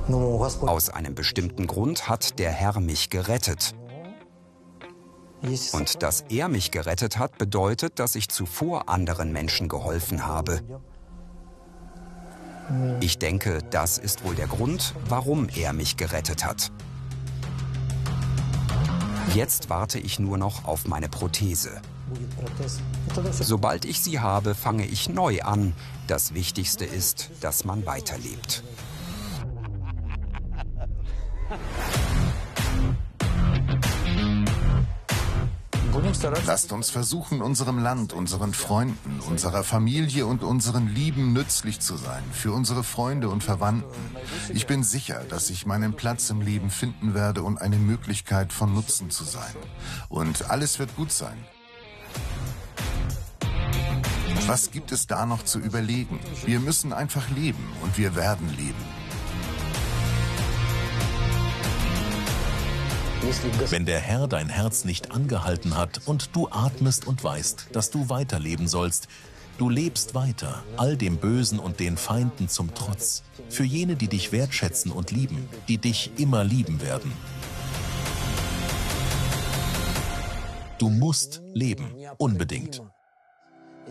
Aus einem bestimmten Grund hat der Herr mich gerettet. Und dass er mich gerettet hat, bedeutet, dass ich zuvor anderen Menschen geholfen habe. Ich denke, das ist wohl der Grund, warum er mich gerettet hat. Jetzt warte ich nur noch auf meine Prothese. Sobald ich sie habe, fange ich neu an. Das Wichtigste ist, dass man weiterlebt. Lasst uns versuchen, unserem Land, unseren Freunden, unserer Familie und unseren Lieben nützlich zu sein, für unsere Freunde und Verwandten. Ich bin sicher, dass ich meinen Platz im Leben finden werde und eine Möglichkeit von Nutzen zu sein. Und alles wird gut sein. Was gibt es da noch zu überlegen? Wir müssen einfach leben und wir werden leben. Wenn der Herr dein Herz nicht angehalten hat und du atmest und weißt, dass du weiterleben sollst, du lebst weiter, all dem Bösen und den Feinden zum Trotz, für jene, die dich wertschätzen und lieben, die dich immer lieben werden. Du musst leben, unbedingt.